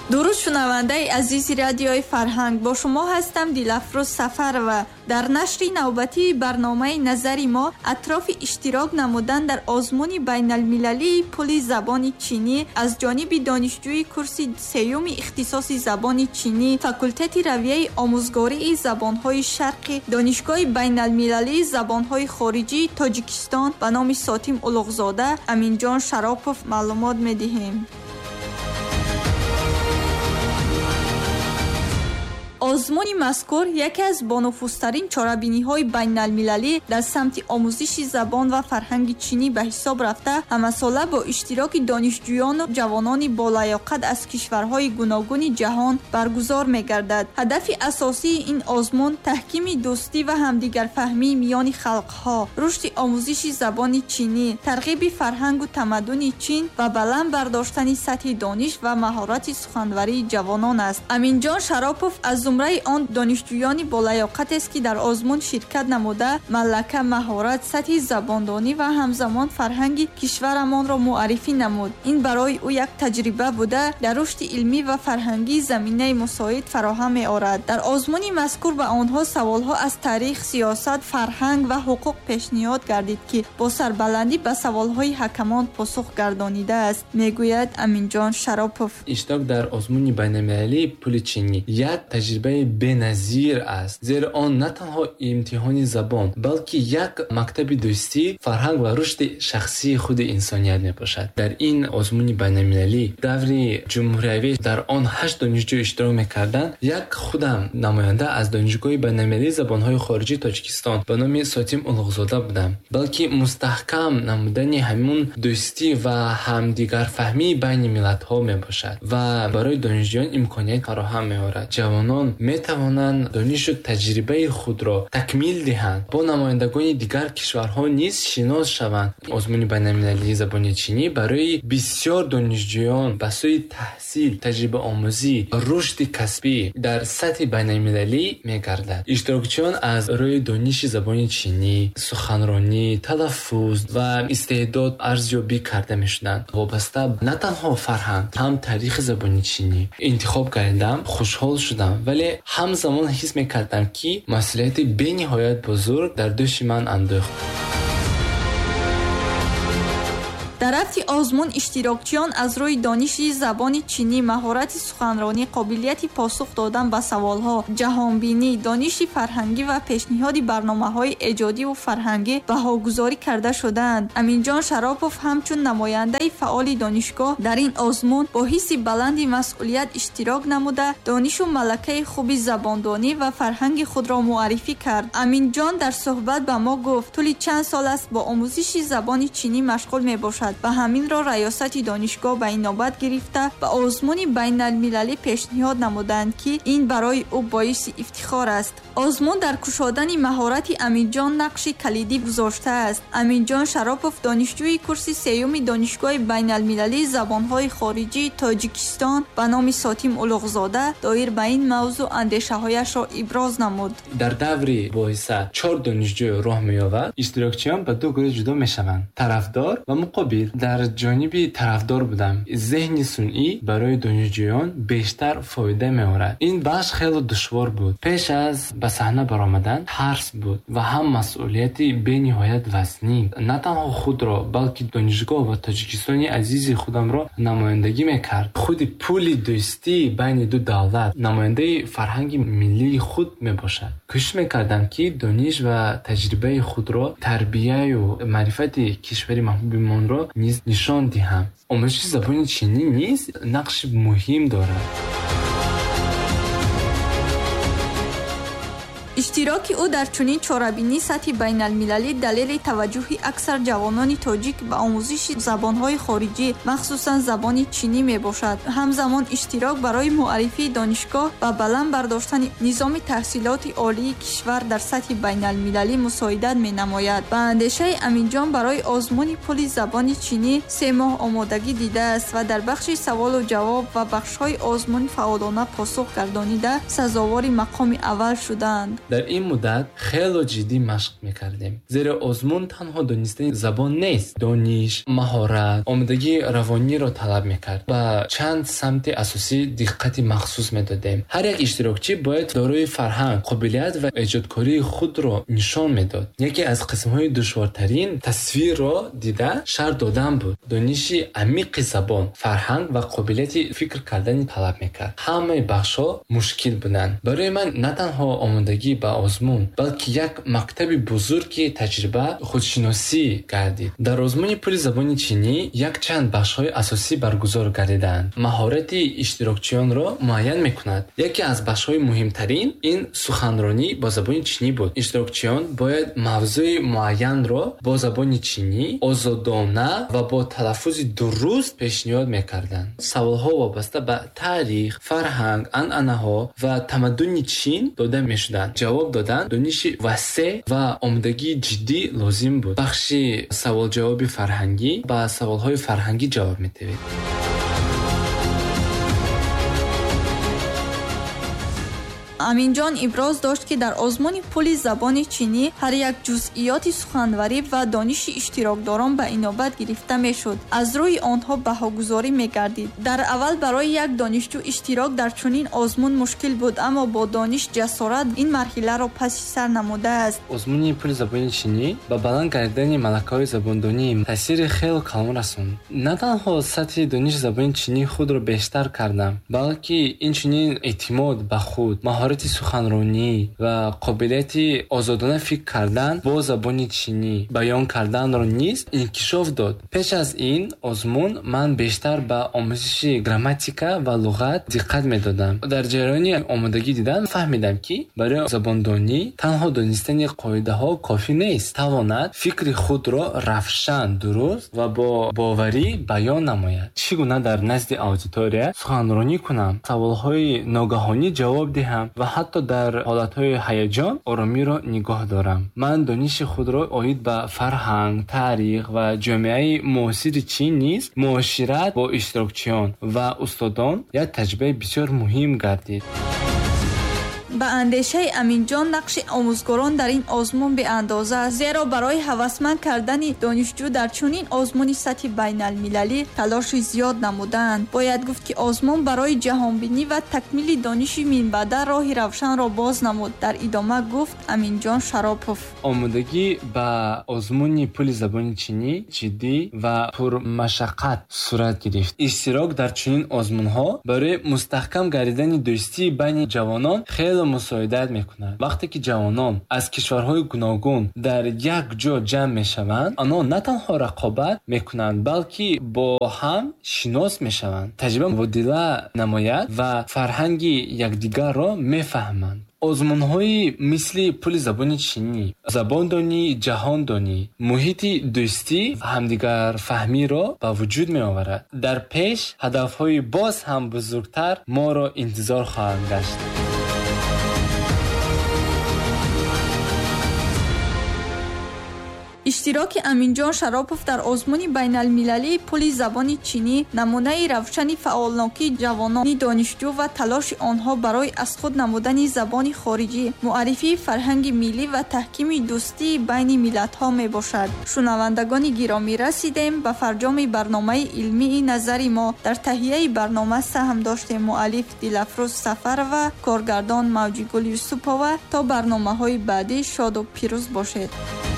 дуруд шунавандаи азизи радиои Фарҳанг, бо шумо ҳастам Дилафрӯз Сафарова. дар нашри навбатии барномаи назари мо атрофи иштирок намудан дар озмуни байналмилалии пули забони чинӣ аз ҷониби донишҷӯи курси сеюми ихтисоси забони чинӣ, факултати равияи омӯзгории забонҳои шарқи донишгоҳи байналмилалии забонҳои хориҷии Тоҷикистон ба номи Сотим Улуғзода Аминҷон Шаропов маълумот медиҳем. озмуни мазкур яке аз бонуфузтарин чорабиниҳои байналмилалӣ дар самти омӯзиши забон ва фарҳанги чинӣ ба ҳисоб рафта, ҳамасола бо иштироки донишҷӯёну ҷавонони болаёқат аз кишварҳои гуногуни ҷаҳон баргузор мегардад. ҳадафи асосии ин озмун таҳкими дӯстӣ ва ҳамдигарфаҳмии миёни халқҳо, рушди омӯзиши забони чинӣ, тарғиби фарҳангу тамаддуни чин ва баланд бардоштани сатҳи дониш ва маҳорати суханварии ҷавонон аст. Аминҷон Шаропов аз зумраи он донишҷӯёни болаёқатест, ки дар озмун ширкат намуда малака, маҳорат, сатҳи забондонӣ ва ҳамзамон фарҳанги кишварамонро муаррифӣ намуд. Ин барои ӯ як таҷриба буда, дар рушди илмӣ ва фарҳангии заминаи мусоид фароҳам меорад. дар озмуни мазкур ба онҳо саволҳо аз таърих, сиёсат, фарҳанг ва ҳуқуқ пешниҳод гардид, ки бо сарбаландӣ ба саволҳои ҳакамон посух гардонидааст, мегӯяд Аминҷон Шаропов. иштирок дар озмуни байналмилалии пули чинӣ як таҷрибаи беназир аст, зеро он на танҳо имтиҳони забон, балки як мактаби дӯстӣ, фарҳанг ва рушди шахсии худи инсоният мебошад. дар ин озмуни байналмилалӣ даври ҷумҳуриявӣ дар он 8 донишҷӯ иштирок мекарданд. як худам намоянда аз донишгоҳи байналмилалии забонҳои хориҷии Тоҷикистон ба номи Сотим Улуғзода будам, балки мустаҳкам намудани ҳамун дӯстӣ ва ҳамдигарфаҳмии байни миллатҳо мебошад ва барои донишҷӯён имконият фароҳам меорад. ҷавонон метавонанд донишу таҷрибаи худро такмил диҳанд, бо намояндагони дигар кишварҳо низ шинос шаванд. озмуни байналмилалии забони чинӣ барои бисёр донишҷӯён ба сӯи таҳсил, таҷрибаомӯзӣ, рушди касбӣ дар сатҳи байналмилалӣ мегардад. иштирокчиён аз рӯи дониши забони чинӣ, суханронӣ, талаффуз ва истеъдод арзёбӣ карда мешуданд. вобаста на танҳо фарҳанг, ҳам таърихи забони чинӣ интихоб кардам. хушҳол шудам, вале ҳамзамон ҳис мекардам, ки масъулияти бениҳоят бузург дар дӯши ман андӯхт. дар рафти озмун иштирокчиён аз рӯи дониши забони чинӣ, маҳорати суханронӣ, қобилияти посух додан ба саволҳо, ҷаҳонбинӣ, дониши фарҳангӣ ва пешниҳоди барномаҳои эҷодиву фарҳангӣ баҳогузорӣ карда шудаанд. Аминҷон Шаропов ҳамчун намояндаи фаъоли донишгоҳ дар ин озмун бо ҳисси баланди масъулият иштирок намуда, донишу малакаи хуби забондонӣ ва фарҳанги худро муаррифӣ кард. Аминҷон дар суҳбат ба мо гуфт, тӯли чанд сол аст бо омӯзиши забони чинӣ машғул мебошад ва ҳаминро раёсати донишгоҳ ба инобат гирифта ба озмуни байналмилалӣ пешниҳод намуданд, ки ин барои ӯ боиси ифтихор аст. озмун дар кушодани маҳорати Аминҷон нақши калидӣ гузоштааст. Аминҷон Шаропов, донишҷӯи курси сеюми донишгоҳи байналмилалии забонҳои хориҷии Тоҷикистон ба номи Сотим Улуғзода, доир ба ин мавзӯъ андешаҳояшро иброз намуд. дар даври боиса 4 донишҷӯ роҳ меёвад. иштирокчиён ба ду гурӯҳ ҷудо мешаванд: тарафдор ва муқобил. дар ҷониби тарафдор будам. зеҳни сунъӣ барои донишҷӯён бештар фоида меорад. ин бахш хеле душвор буд. пеш аз ба саҳна баромадан тарс буд ва ҳам масъулияти бениҳоят вазнин. на танҳо худро, балки донишгоҳ ва Тоҷикистони азизи худамро намояндагӣ мекард. худи пули дӯстӣ байни ду давлат намояндаи фарҳанги миллии худ мебошад. кӯшиш мекардам, ки дониш ва таҷрибаи худро, тарбияю маърифати кишвари маҳбубимонро низ нишон диҳам. омӯзиши забони чинӣ низ нақши муҳим дорад. иштироки ӯ дар чунин чорабинӣ сатҳи байналмилалӣ далели таваҷҷӯҳи аксар ҷавонони тоҷик ба омӯзиши забонҳои хориҷӣ, махсусан забони чинӣ мебошад. ҳамзамон иштирок барои муаррифии донишгоҳ ва баланд бардоштани низоми таҳсилоти олии кишвар дар сатҳи байналмилалӣ мусоидат менамояд. ба андешаи Аминҷон барои озмуни пули забони чинӣ 3 моҳ омодагӣ дидааст ва дар бахши саволу ҷавоб ва бахшҳои озмун фаъолона посух гардонида сазовори мақоми аввал шудаанд. дар ин муддат хело ҷиддӣ машқ мекардем, зеро озмун танҳо донистани забон нест, дониш, маҳорат, омодагии равониро талаб мекард. ба чанд самти асосӣ диққати махсус медодем. ҳар як иштирокчӣ бояд дорои фарҳанг, қобилият ва эҷодкории худро нишон медод. яке аз қисмҳои душвортарин тасвирро дида шарҳ додан буд. дониши амиқи забон, фарҳанг ва қобилияти фикр кардани талаб мекард. ҳамаи бахшҳо мушкил буданд. барои ман на танҳо омодагӣ ба озмун, балки як мактаби бузурги таҷриба худшиносӣ гардид. дар озмуни пули забони чинӣ якчанд бахшҳои асосӣ баргузор гардиданд. маҳорати иштирокчиёнро муайян мекунад. яке аз бахшҳои муҳимтарин ин суханронӣ бо забони чинӣ буд. иштирокчиён бояд мавзӯи муайянро бо забони чинӣ озодона ва бо талаффузи дуруст пешниҳод мекарданд. саволҳо вобаста ба таърих, фарҳанг, анъанаҳо ва тамаддуни чин дода мешуданд. ҷавоб додан дониши васеъ ва омодагии ҷиддӣ лозим буд. бахши саволҷавоби фарҳангӣ ба саволҳои фарҳангӣ ҷавоб медиҳед. аминҷон иброз дошт ки дар озмуни пули забони чинӣ ҳар як ҷузъиёти суханварӣ ва дониши иштирокдорон ба инобат гирифта мешуд. аз рӯи онҳо баҳогузорӣ мегардид. дар аввал барои як донишҷӯ иштирок дар чунин озмун мушкил буд, аммо бо дониш ҷасорат ин марҳиларо паси сар намудааст. озмуни пули забони чинӣ ба баланд гардидани малакаҳои забондонӣ таъсири хело калон расонд. на танҳо сатҳи дониши забони чинӣ худро бештар кардам, балки инчунин эътимод ба худ, маҳорати суханронӣ ва қобилияти озодона фикр кардан бо забони чинӣ баён карданро низ инкишоф дод. пеш аз ин озмун ман бештар ба омӯзиши грамматика ва луғат диққат медодам. дар ҷараёни омодагӣ дидан фаҳмидам, ки барои забондонӣ танҳо донистани қоидаҳо кофӣ нест. тавонад фикри худро равшан, дуруст ва бо боварӣ баён намояд. чӣ гуна дар назди аудитория суханронӣ кунам, саволҳои ногаҳонӣ ҷавоб диҳам ва ҳатто дар ҳолатҳои ҳаяҷон оромиро нигоҳ дорам. ман дониши худро оид ба фарҳанг, таърих ва ҷомеаи муосири чин низ муошират бо иштирокчиён ва устодон як таҷрибаи бисёр муҳим гардид. ба андешаи аминҷон нақши омӯзгорон дар ин озмун беандоза аст, зеро барои ҳавасманд кардани донишҷӯ дар чунин озмуни сатҳи байналмилалӣ талоши зиёд намуданд. бояд гуфт, ки озмун барои ҷаҳонбинӣ ва такмили дониши минбаъда роҳи равшанро боз намуд. дар идома гуфт аминҷон шаропов. омодагӣ ба озмуни пули забони чинӣ ҷиддӣ ва пурмашаққат сурат гирифт. иштирок дар чунин озмунҳо барои мустаҳкам гардидани дӯстии байни ҷавонон хело мусоидат мекунад. вақте ки ҷавонон аз кишварҳои гуногун дар як ҷо ҷамъ мешаванд, онҳо на танҳо рақобат мекунанд, балки бо ҳам шинос мешаванд, таҷриба мубодила намояд ва фарҳанги якдигарро мефаҳманд. озмунҳои мисли пули забони чинӣ, забондонӣ, ҷаҳондонӣ, муҳити дӯстӣ, ҳамдигарфаҳмиро ба вуҷуд меоварад. дар пеш ҳадафҳои боз ҳам бузургтар моро интизор хоҳанд гашт. иштироки аминҷон шаропов дар озмуни байналмилалии пули забони чинӣ намунаи равшани фаъолнокии ҷавонони донишҷӯ ва талоши онҳо барои аз худ намудани забони хориҷӣ, муаррифии фарҳанги миллӣ ва таҳкими дӯстии байни миллатҳо мебошад. шунавандагони гиромӣ, расидем ба фарҷоми барномаи илмии назари мо. дар таҳияи барнома саҳм доштем муаллиф Дилафрӯз Сафарова, коргардон Мавҷигул Юсупова. то барномаҳои баъдӣ шоду пирӯз бошед.